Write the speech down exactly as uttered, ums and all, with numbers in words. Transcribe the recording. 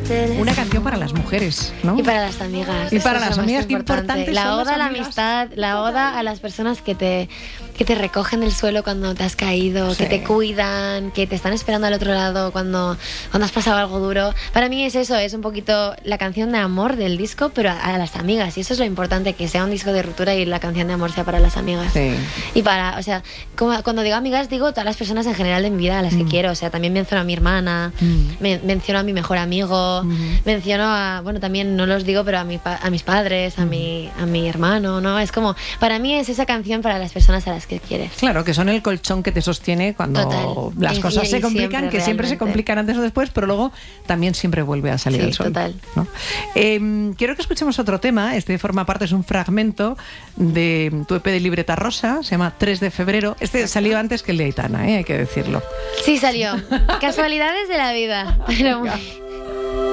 Una canción para las mujeres, ¿no? Y para las amigas. Y para Eso es las lo más amigas, qué importante La son oda las a la amigas. amistad, la oda a las personas que te, que te recogen del suelo cuando te has caído, Sí. que te cuidan, que te están esperando al otro lado cuando, cuando has pasado algo duro. Para mí es eso, es un poquito la canción de amor del disco, pero a, a las amigas. Y eso es lo importante, que sea un disco de ruptura y la canción de amor sea para las amigas. Sí. Y para, o sea, como, cuando digo amigas, digo todas las personas en general de mi vida a las que Mm. quiero. O sea, también menciono a mi hermana, Mm. men- menciono a mi mejor amigo, Mm. menciono a, bueno, también no los digo, pero a, mi pa- a mis padres, a, mi, a mi hermano, ¿no? Es como, para mí es esa canción para las personas a las que quieres. Claro, que son el colchón que te sostiene cuando Total. las Y- cosas y- se y complican, siempre, que siempre se realmente. complican antes o después, pero luego también siempre vuelve a salir Sí, el sol. total. ¿No? Eh, quiero que escuchemos otro tema. Este forma parte, es un fragmento de tu E P de Libreta Rosa, se llama tres de febrero. Este salió antes que el de Aitana, ¿eh? Hay que decirlo. Sí, salió. Casualidades de la vida. Pero